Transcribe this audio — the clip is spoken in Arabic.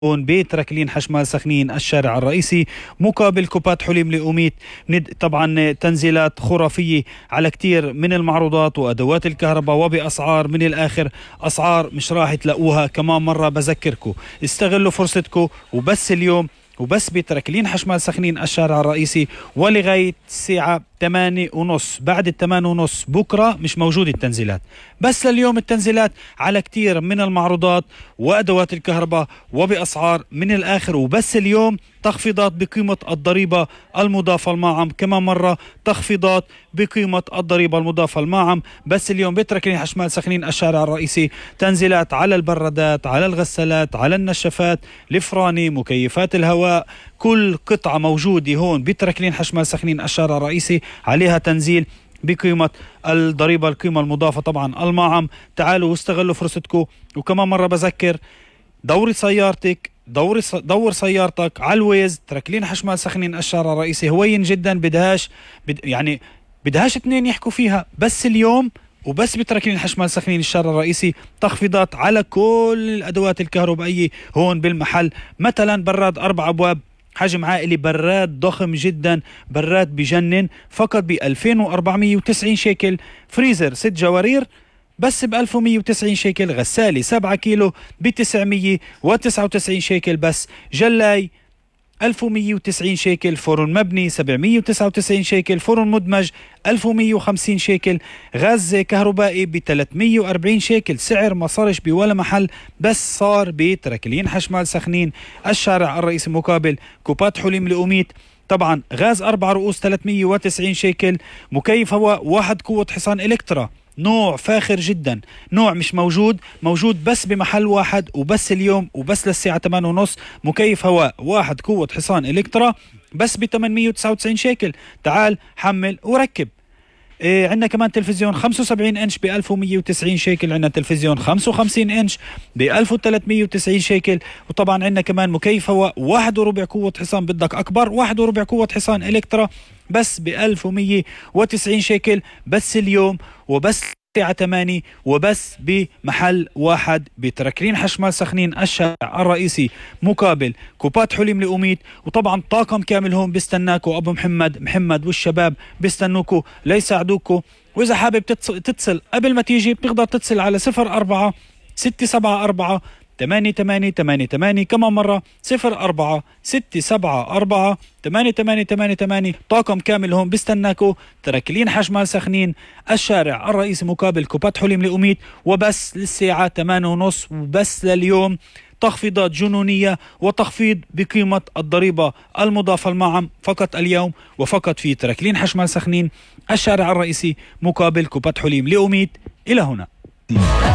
بتركلين حشمال سخنين الشارع الرئيسي مقابل كوبات حليم لأوميت. طبعا تنزيلات خرافية على كتير من المعروضات وأدوات الكهرباء وبأسعار من الآخر، أسعار مش راح تلاقوها. كمان مرة بذكركم استغلوا فرصتكم وبس اليوم وبس بتركلين حشمال سخنين الشارع الرئيسي ولغاية الساعة 8:30. بعد 8:30 بكرة مش موجود التنزيلات، بس لليوم التنزيلات على كتير من المعروضات وأدوات الكهرباء وبأسعار من الآخر. وبس اليوم تخفيضات بقيمة الضريبة المضافة المعم، كمان مرة تخفيضات بقيمة الضريبة المضافة المعم. بس اليوم بتركلين حشمال سخنين الشارع الرئيسي تنزيلات على البرادات، على الغسالات، على النشافات، الفراني، مكيفات الهواء، كل قطعة موجودة هون بتركلين حشمال سخنين الشارع الرئيسي عليها تنزيل بقيمة الضريبة القيمة المضافة طبعا المعم. تعالوا واستغلوا فرصتكم. وكمان مرة بذكر دور سيارتك، دور سيارتك على الويز تركلين حشمال سخنين الشارع الرئيسي. هوين جدا، بدهاش اتنين يحكوا فيها. بس اليوم وبس بتركلين حشمال سخنين الشارع الرئيسي تخفيضات على كل الأدوات الكهربائية هون بالمحل. مثلا براد 4 أبواب حجم عائلي، براد ضخم جدا، براد بجنن، فقط ب 2490 شيكل. فريزر 6 جوارير بس ب 1190 شيكل. غسالة 7 كيلو ب 999 شيكل بس. جلاي 1190 شيكل. فرن مبني 799 شيكل. فرن مدمج 1150 شيكل. غاز كهربائي ب 340 شيكل. سعر ما صارش بولا محل، بس صار بتركلين حشمال سخنين الشارع الرئيسي مقابل كوبات حليم لأوميت. طبعا غاز 4 رؤوس 390 شيكل. مكيف هواء 1 قوة حصان إلكترا، نوع فاخر جدا، نوع مش موجود بس بمحل واحد وبس اليوم وبس للساعة 8:30. مكيف هواء 1 قوة حصان إلكترا بس ب 899 شيكل. تعال حمل وركب. عندنا كمان تلفزيون 75 انش ب 1190 شيكل. عندنا تلفزيون 55 انش ب 1390 شيكل. وطبعا عندنا كمان مكيف هواء 1.25 قوة حصان، بدك أكبر 1.25 قوة حصان إلكترا بس ب 1190 شيكل. بس اليوم وبس الساعة 8 وبس بمحل واحد بتركلين حشمال سخنين الشارع الرئيسي مقابل كوبات حليم لأوميت. وطبعا طاقم كامل هون بيستناكوا، أبو محمد والشباب بيستنوكوا ليساعدوكوا. وإذا حابب تتصل قبل ما تيجي بتقدر تتصل على 04 674 8888. كمان مرة 04 674 8888. طاقم كامل هون بيستناكوا. تركلين حشمال سخنين الشارع الرئيسي مقابل كوبات حليم لأوميت وبس للساعة 8:30 وبس لليوم. تخفيضات جنونية وتخفيض بقيمة الضريبة المضافة المعم فقط اليوم وفقط في تركلين حشمال سخنين الشارع الرئيسي مقابل كوبات حليم لأوميت. إلى هنا.